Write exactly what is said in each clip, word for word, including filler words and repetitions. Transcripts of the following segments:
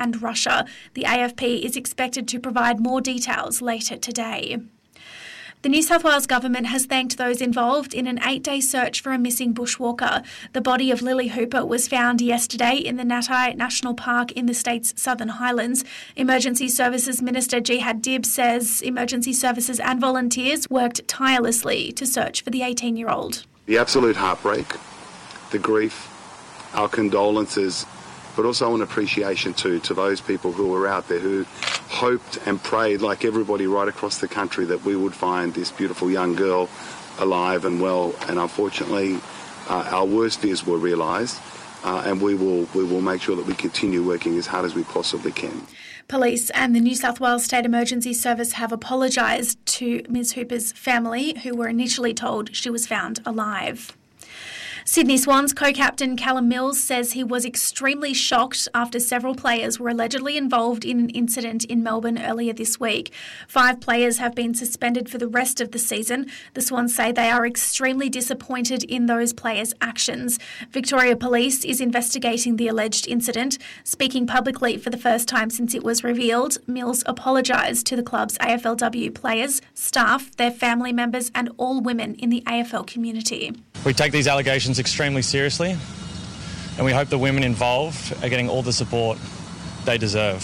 and Russia. The A F P is expected to provide more details later today. The New South Wales Government has thanked those involved in an eight-day search for a missing bushwalker. The body of Lily Hooper was found yesterday in the Natai National Park in the state's Southern Highlands. Emergency Services Minister Jihad Dib says emergency services and volunteers worked tirelessly to search for the eighteen-year-old. The absolute heartbreak, the grief, our condolences, but also an appreciation too to those people who were out there who hoped and prayed, like everybody right across the country, that we would find this beautiful young girl alive and well. And unfortunately, uh, our worst fears were realised, uh, and we will we will make sure that we continue working as hard as we possibly can. Police and the New South Wales State Emergency Service have apologised to Miz Hooper's family, who were initially told she was found alive. Sydney Swans co-captain Callum Mills says he was extremely shocked after several players were allegedly involved in an incident in Melbourne earlier this week. Five players have been suspended for the rest of the season. The Swans say they are extremely disappointed in those players' actions. Victoria Police is investigating the alleged incident. Speaking publicly for the first time since it was revealed, Mills apologised to the club's A F L W players, staff, their family members and all women in the A F L community. We take these allegations extremely seriously, and we hope the women involved are getting all the support they deserve.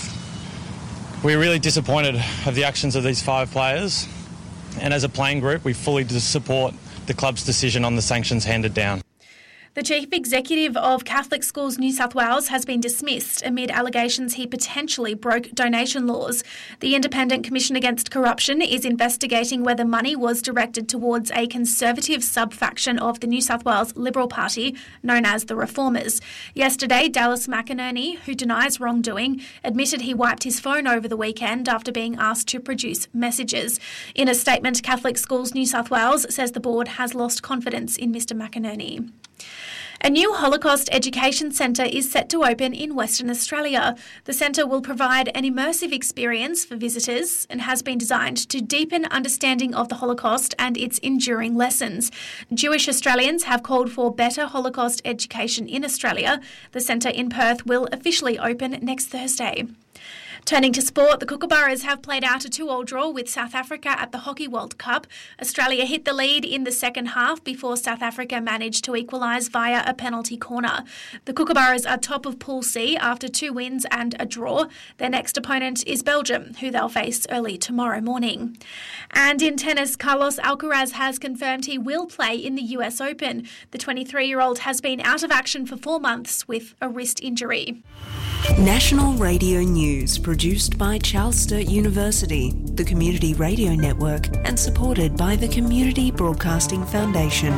We're really disappointed of the actions of these five players, and as a playing group, we fully support the club's decision on the sanctions handed down. The Chief Executive of Catholic Schools New South Wales has been dismissed amid allegations he potentially broke donation laws. The Independent Commission Against Corruption is investigating whether money was directed towards a conservative sub-faction of the New South Wales Liberal Party, known as the Reformers. Yesterday, Dallas McInerney, who denies wrongdoing, admitted he wiped his phone over the weekend after being asked to produce messages. In a statement, Catholic Schools New South Wales says the board has lost confidence in Mister McInerney. A new Holocaust Education Centre is set to open in Western Australia. The centre will provide an immersive experience for visitors and has been designed to deepen understanding of the Holocaust and its enduring lessons. Jewish Australians have called for better Holocaust education in Australia. The centre in Perth will officially open next Thursday. Turning to sport, the Kookaburras have played out a two-all draw with South Africa at the Hockey World Cup. Australia hit the lead in the second half before South Africa managed to equalise via a penalty corner. The Kookaburras are top of Pool C after two wins and a draw. Their next opponent is Belgium, who they'll face early tomorrow morning. And in tennis, Carlos Alcaraz has confirmed he will play in the U S Open. The twenty-three-year-old has been out of action for four months with a wrist injury. National Radio News, produced by Charles Sturt University, the Community Radio Network, and supported by the Community Broadcasting Foundation.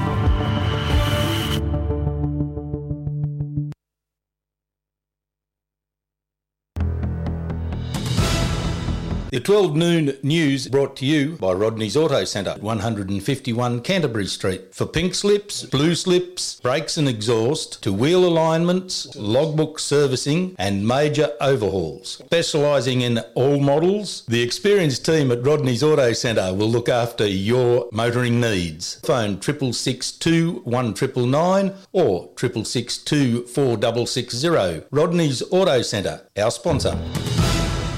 The twelve noon news brought to you by Rodney's Auto Centre, one fifty-one Canterbury Street. For pink slips, blue slips, brakes and exhaust, to wheel alignments, logbook servicing and major overhauls. Specialising in all models, the experienced team at Rodney's Auto Centre will look after your motoring needs. Phone triple six two one nine nine nine or triple six two four six six zero. Rodney's Auto Centre, our sponsor.